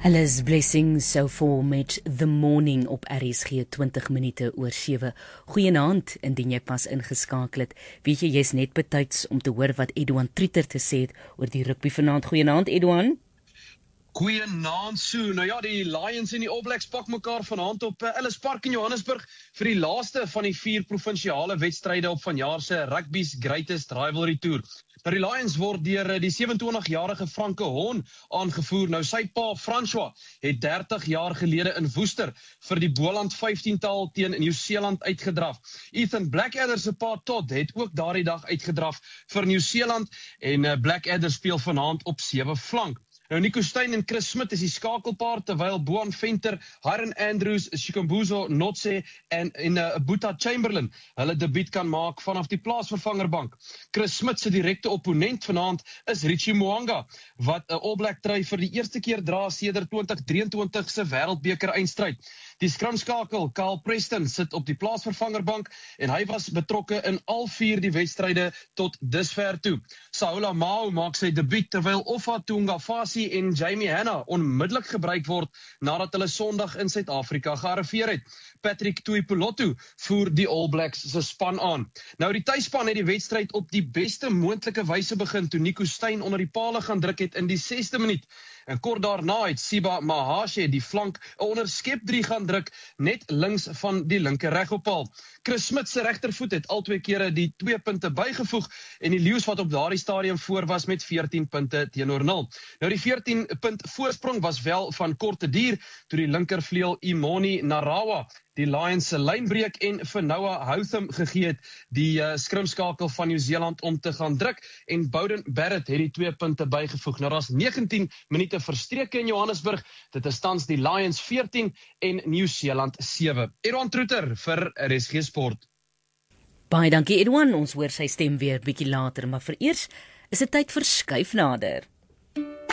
Hulle is Blessing so for met The Morning op RSG 20 minute oor 7. Goeienaand, indien jy pas ingeskakel het. Weet jy, jy's net betyds om te hoor wat Edouan Trieter te sê het oor die rugby vanaand. Goeienaand, Edouan. Goeienaand, Sue. Nou ja, die Lions en die All Blacks pak mekaar vanaand op Ellis Park in Johannesburg vir die laaste van die 4 provinsiale wedstryde op vanjaar se Rugby's Greatest Rivalry Tour. Nou die Lions word deur die 27-jarige Franke Hon aangevoer. Nou sy pa François het 30 jaar gelede in Woester vir die Boland 15-tal teen Nieu-Seeland uitgedraf. Ethan Blackadder se pa Todd het ook daardie dag uitgedraf vir Nieu-Seeland en Blackadder speel vanaand op 7 flank. Nou Nico Steyn en Chris Smit is die skakelpaar, terwyl Boan Venter, Hiron Andrews, Shikambuzo Notse en Boeta Chamberlain hulle debuut kan maak vanaf die plaasvervangerbank. Chris Smit se direkte opponent vanaand is Richie Moanga, wat 'n All Black trui vir die eerste keer dra sedert 2023 se Wêreldbeker eindstryd. Die skramskakel, Carl Preston, sit op die plaasvervangerbank en hy was betrokke in al 4 die wedstryde tot dusver toe. Saola Mao maak sy debuut terwyl Offa Tungafasi en Jamie Hanna onmiddellik gebruik word nadat hulle Sondag in Suid-Afrika gearriveer het. Patrick Tuipulotu voer die All Blacks se span aan. Nou die tuisspan het die wedstryd op die beste moontlike wyse begin toe Nico Steyn onder die pale gaan druk het in die 6de minuut. En kort daarna het Siba Mahashe die flank 'n onderskep 3 gaan druk net links van die linker regoppaal. Chris Smit se regtervoet het al 2 kere die 2 punte bygevoeg en die Lions wat op daardie stadium voor was met 14 punte teenoor 0. Nou die 14 punt voorsprong was wel van korte duur toe die linkervleuel Imoni Narawa die Lions se lynbreek en vir Noah Houtham gegee het, die skrimskakel van Nieu-Seeland om te gaan druk en Bowden Barrett het die 2 punte bygevoeg. Nou daar's 19 minute verstreke in Johannesburg. Dit is tans die Lions 14 en Nieu-Seeland 7. Edouan Trieter vir RSG Sport. Baie dankie Edouan, ons hoor sy stem weer bietjie later, maar vereers is dit tyd vir Skuif Nader.